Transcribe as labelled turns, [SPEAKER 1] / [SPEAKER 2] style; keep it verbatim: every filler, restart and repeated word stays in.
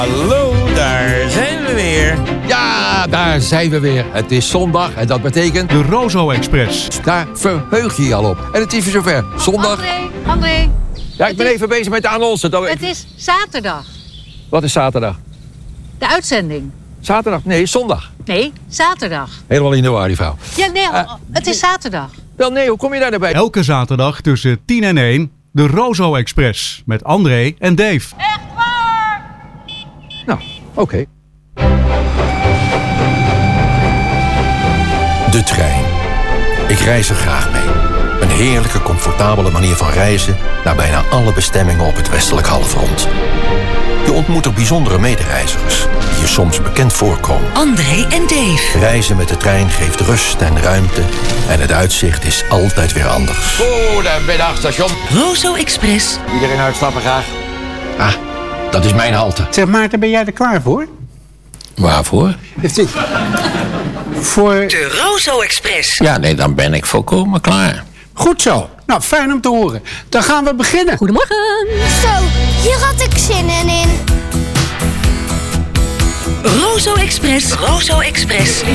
[SPEAKER 1] Hallo, daar zijn we weer.
[SPEAKER 2] Ja, daar zijn we weer. Het is zondag en dat betekent...
[SPEAKER 3] De Rozo Express.
[SPEAKER 2] Daar verheug je je al op. En het is weer zover. Zondag...
[SPEAKER 4] André, André.
[SPEAKER 2] Ja, ik ben
[SPEAKER 4] is...
[SPEAKER 2] even bezig met de annonce. Dat...
[SPEAKER 4] Het is zaterdag.
[SPEAKER 2] Wat is zaterdag?
[SPEAKER 4] De uitzending.
[SPEAKER 2] Zaterdag? Nee, zondag.
[SPEAKER 4] Nee, zaterdag.
[SPEAKER 2] Helemaal in de war, die vrouw.
[SPEAKER 4] Ja, nee,
[SPEAKER 2] Uh,
[SPEAKER 4] het is zaterdag.
[SPEAKER 2] Wel, nee, hoe kom je daar nou bij?
[SPEAKER 3] Elke zaterdag tussen tien en één. De Rozo Express. Met André en Dave.
[SPEAKER 4] Echt waar?
[SPEAKER 2] Nou, oké. Okay.
[SPEAKER 5] De trein. Ik reis er graag mee. Een heerlijke, comfortabele manier van reizen naar bijna alle bestemmingen op het westelijk halfrond. Je ontmoet er bijzondere medereizigers die je soms bekend voorkomen.
[SPEAKER 6] André en Dave.
[SPEAKER 5] Reizen met de trein geeft rust en ruimte en het uitzicht is altijd weer anders.
[SPEAKER 2] Goedemiddag, station.
[SPEAKER 6] Rozo Express.
[SPEAKER 2] Iedereen uitstappen graag. Ah, dat is mijn halte.
[SPEAKER 7] Zeg Maarten, ben jij er klaar voor?
[SPEAKER 1] Waarvoor?
[SPEAKER 7] Voor...
[SPEAKER 6] De Rozo Express.
[SPEAKER 1] Ja, nee, dan ben ik volkomen klaar.
[SPEAKER 7] Goed zo. Nou, fijn om te horen. Dan gaan we beginnen.
[SPEAKER 4] Goedemorgen.
[SPEAKER 8] Zo, hier had ik zin in.
[SPEAKER 6] Rozo Express. Rozo Express.